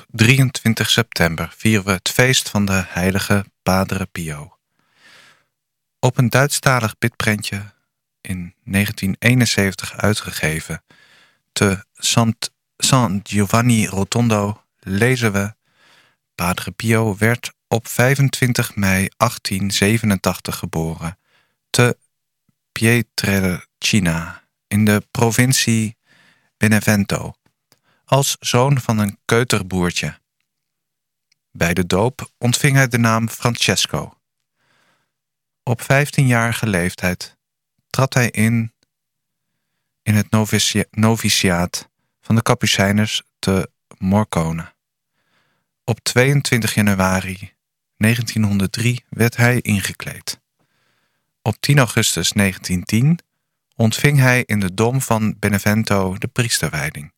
23 september vieren we het feest van de heilige Padre Pio. Op een Duitsstalig bidprentje in 1971 uitgegeven te San Giovanni Rotondo lezen we: Padre Pio werd op 25 mei 1887 geboren te Pietrelcina in de provincie Benevento, als zoon van een keuterboertje. Bij de doop ontving hij de naam Francesco. Op 15-jarige leeftijd trad hij in het noviciaat van de Capucijners te Morcone. Op 22 januari 1903 werd hij ingekleed. Op 10 augustus 1910 ontving hij in de dom van Benevento de priesterwijding.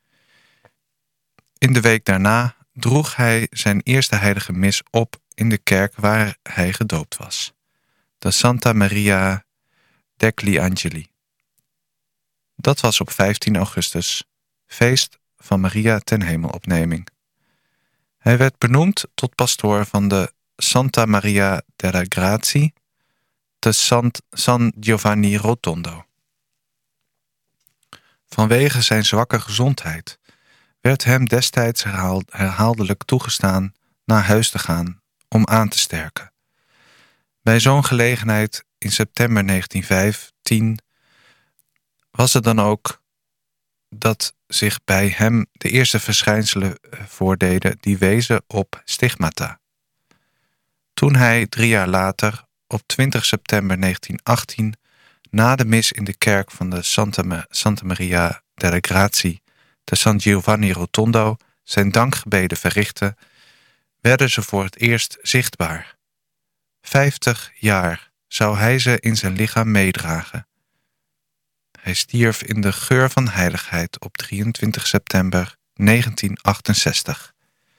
In de week daarna droeg hij zijn eerste heilige mis op in de kerk waar hij gedoopt was, de Santa Maria degli Angeli. Dat was op 15 augustus, feest van Maria ten Hemelopneming. Hij werd benoemd tot pastoor van de Santa Maria delle Grazie te San Giovanni Rotondo. Vanwege zijn zwakke gezondheid werd hem destijds herhaaldelijk toegestaan naar huis te gaan om aan te sterken. Bij zo'n gelegenheid in september 1915 was het dan ook dat zich bij hem de eerste verschijnselen voordeden die wezen op stigmata. Toen hij 3 jaar later, op 20 september 1918, na de mis in de kerk van de Santa Maria delle Grazie te San Giovanni Rotondo zijn dankgebeden verrichtte, werden ze voor het eerst zichtbaar. 50 jaar zou hij ze in zijn lichaam meedragen. Hij stierf in de geur van heiligheid op 23 september 1968.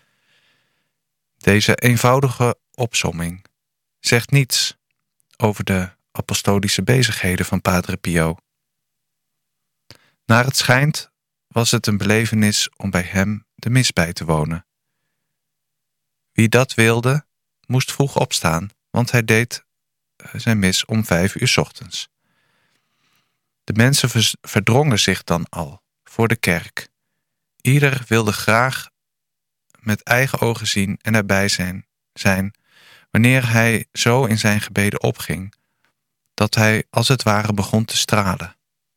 Deze eenvoudige opsomming zegt niets over de apostolische bezigheden van Padre Pio. Naar het schijnt was het een belevenis om bij hem de mis bij te wonen. Wie dat wilde, moest vroeg opstaan, want hij deed zijn mis om 5 uur 's ochtends. De mensen verdrongen zich dan al voor de kerk. Ieder wilde graag met eigen ogen zien en erbij zijn wanneer hij zo in zijn gebeden opging, dat hij als het ware begon te stralen.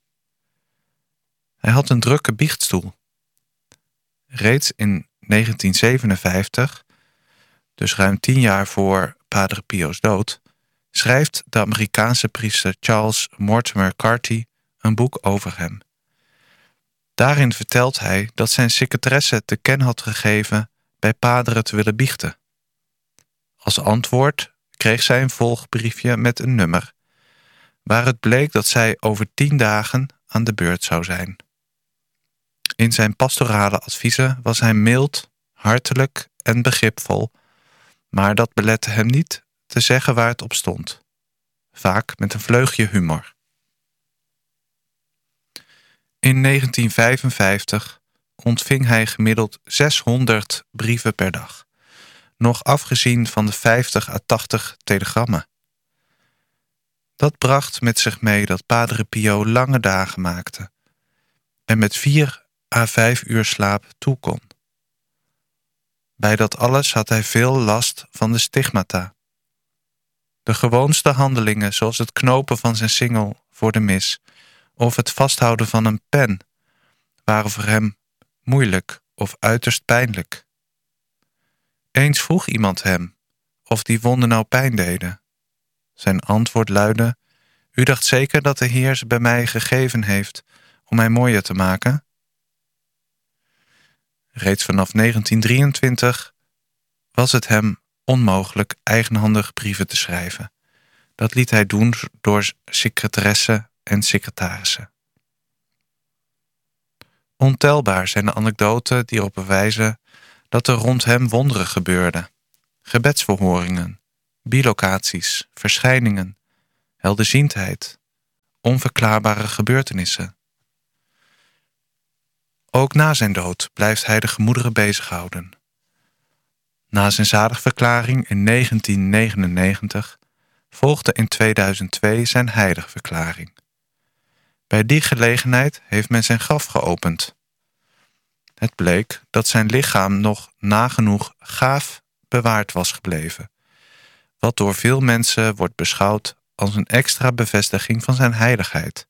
Hij had een drukke biechtstoel. Reeds in 1957, dus ruim 10 jaar voor Padre Pio's dood, schrijft de Amerikaanse priester Charles Mortimer Carty een boek over hem. Daarin vertelt hij dat zijn secretaresse te kennen had gegeven bij Padre te willen biechten. Als antwoord kreeg zij een volgbriefje met een nummer, waar het bleek dat zij over 10 dagen aan de beurt zou zijn. In zijn pastorale adviezen was hij mild, hartelijk en begripvol, maar dat belette hem niet te zeggen waar het op stond, vaak met een vleugje humor. In 1955 ontving hij gemiddeld 600 brieven per dag, nog afgezien van de 50 à 80 telegrammen. Dat bracht met zich mee dat Padre Pio lange dagen maakte en met 4 à 5 uur slaap toe kon. Bij dat alles had hij veel last van de stigmata. De gewoonste handelingen, zoals het knopen van zijn singel voor de mis of het vasthouden van een pen, waren voor hem moeilijk of uiterst pijnlijk. Eens vroeg iemand hem of die wonden nou pijn deden. Zijn antwoord luidde: "U dacht zeker dat de Heer ze bij mij gegeven heeft om mij mooier te maken?" Reeds vanaf 1923 was het hem onmogelijk eigenhandig brieven te schrijven. Dat liet hij doen door secretaressen en secretarissen. Ontelbaar zijn de anekdoten die erop wijzen dat er rond hem wonderen gebeurden. Gebedsverhoringen, bilocaties, verschijningen, helderziendheid, onverklaarbare gebeurtenissen. Ook na zijn dood blijft hij de gemoederen bezighouden. Na zijn zaligverklaring in 1999 volgde in 2002 zijn heiligverklaring. Bij die gelegenheid heeft men zijn graf geopend. Het bleek dat zijn lichaam nog nagenoeg gaaf bewaard was gebleven, wat door veel mensen wordt beschouwd als een extra bevestiging van zijn heiligheid.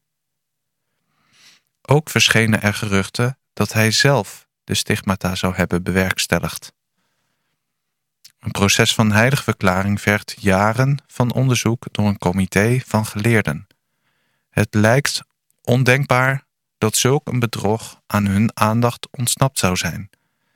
Ook verschenen er geruchten dat hij zelf de stigmata zou hebben bewerkstelligd. Een proces van heiligverklaring vergt jaren van onderzoek door een comité van geleerden. Het lijkt ondenkbaar dat zulk een bedrog aan hun aandacht ontsnapt zou zijn.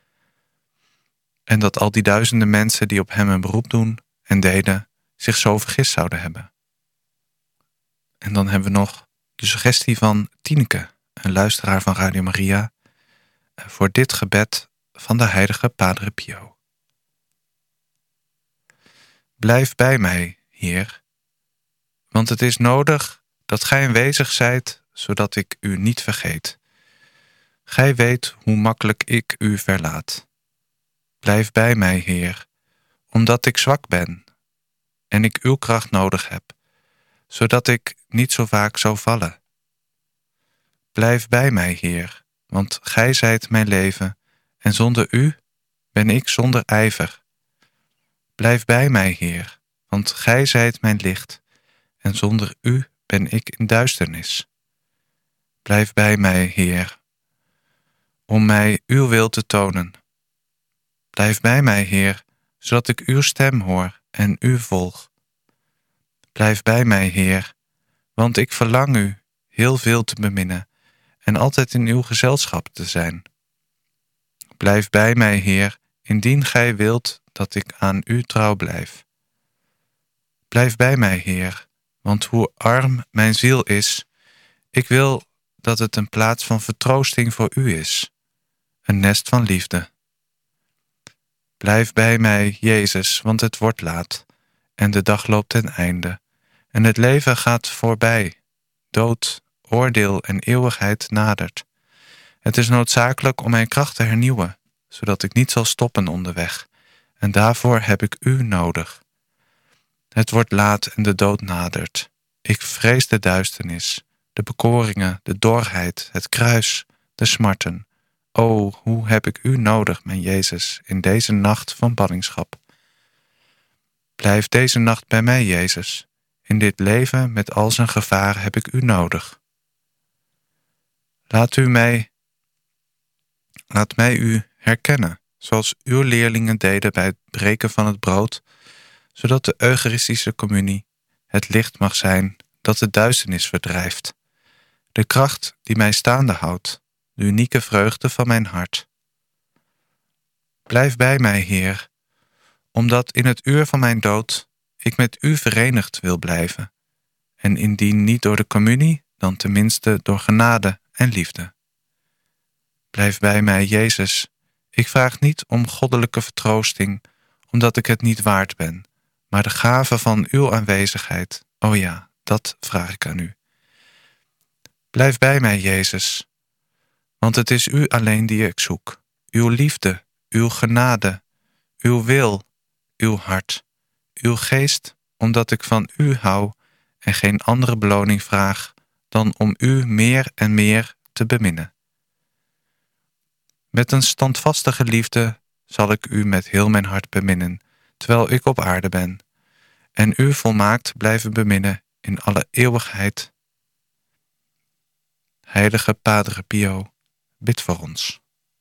En dat al die duizenden mensen die op hem een beroep doen en deden, zich zo vergist zouden hebben. En dan hebben we nog de suggestie van Tineke, een luisteraar van Radio Maria, voor dit gebed van de heilige Padre Pio. Blijf bij mij, Heer, want het is nodig dat gij aanwezig zijt, zodat ik u niet vergeet. Gij weet hoe makkelijk ik u verlaat. Blijf bij mij, Heer, omdat ik zwak ben en ik uw kracht nodig heb, zodat ik niet zo vaak zou vallen. Blijf bij mij, Heer, want gij zijt mijn leven en zonder u ben ik zonder ijver. Blijf bij mij, Heer, want gij zijt mijn licht en zonder u ben ik in duisternis. Blijf bij mij, Heer, om mij uw wil te tonen. Blijf bij mij, Heer, zodat ik uw stem hoor en u volg. Blijf bij mij, Heer, want ik verlang u heel veel te beminnen en altijd in uw gezelschap te zijn. Blijf bij mij, Heer, indien gij wilt dat ik aan u trouw blijf. Blijf bij mij, Heer, want hoe arm mijn ziel is, ik wil dat het een plaats van vertroosting voor u is, een nest van liefde. Blijf bij mij, Jezus, want het wordt laat en de dag loopt ten einde en het leven gaat voorbij. Dood, oordeel en eeuwigheid nadert. Het is noodzakelijk om mijn kracht te hernieuwen, zodat ik niet zal stoppen onderweg, en daarvoor heb ik u nodig. Het wordt laat en de dood nadert. Ik vrees de duisternis, de bekoringen, de dorheid, het kruis, de smarten. O, hoe heb ik u nodig, mijn Jezus, in deze nacht van ballingschap. Blijf deze nacht bij mij, Jezus. In dit leven met al zijn gevaren heb ik u nodig. Laat mij u herkennen, zoals uw leerlingen deden bij het breken van het brood, zodat de eucharistische communie het licht mag zijn dat de duisternis verdrijft, de kracht die mij staande houdt, de unieke vreugde van mijn hart. Blijf bij mij, Heer, omdat in het uur van mijn dood ik met u verenigd wil blijven, en indien niet door de communie, dan tenminste door genade en liefde. Blijf bij mij, Jezus. Ik vraag niet om goddelijke vertroosting, omdat ik het niet waard ben, maar de gave van uw aanwezigheid, o ja, dat vraag ik aan u. Blijf bij mij, Jezus, want het is u alleen die ik zoek. Uw liefde, uw genade, uw wil, uw hart, uw geest, omdat ik van u hou en geen andere beloning vraag dan om u meer en meer te beminnen. Met een standvastige liefde zal ik u met heel mijn hart beminnen, terwijl ik op aarde ben, en u volmaakt blijven beminnen in alle eeuwigheid. Heilige Padre Pio, bid voor ons.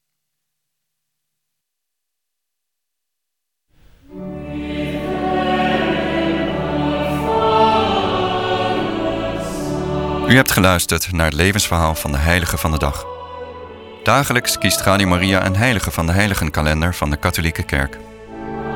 U hebt geluisterd naar het levensverhaal van de heilige van de dag. Dagelijks kiest Radio Maria een heilige van de heiligenkalender van de Katholieke Kerk.